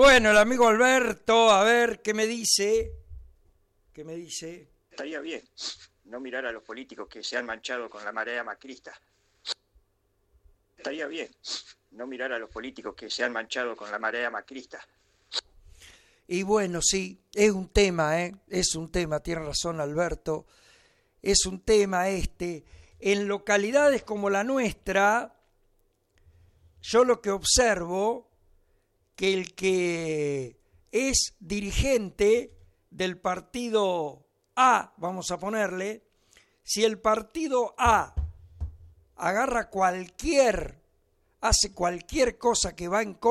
Bueno, el amigo Alberto, a ver, ¿qué me dice? ¿Qué me dice? Estaría bien no mirar a los políticos que se han manchado con la marea macrista. Estaría bien no mirar a los políticos que se han manchado con la marea macrista. Y bueno, sí, es un tema, es un tema, tiene razón Alberto, es un tema este. En localidades como la nuestra, yo lo que observo, que el que es dirigente del partido A, vamos a ponerle, si el partido A agarra hace cualquier cosa que va en contra